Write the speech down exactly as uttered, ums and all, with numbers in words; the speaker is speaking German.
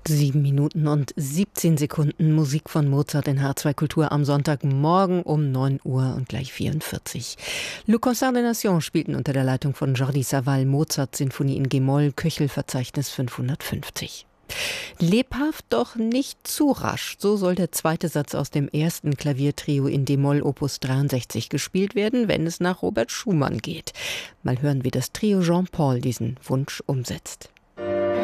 Sieben Minuten und siebzehn Sekunden Musik von Mozart in H zwei Kultur am Sonntagmorgen um neun Uhr und gleich vierundvierzig. Le Concert des Nations spielten unter der Leitung von Jordi Savall Mozart Sinfonie in G-Moll, Köchel-Verzeichnis fünfhundertfünfzig. Lebhaft, doch nicht zu rasch. So soll der zweite Satz aus dem ersten Klaviertrio in D-Moll Opus dreiundsechzig gespielt werden, wenn es nach Robert Schumann geht. Mal hören, wie das Trio Jean Paul diesen Wunsch umsetzt.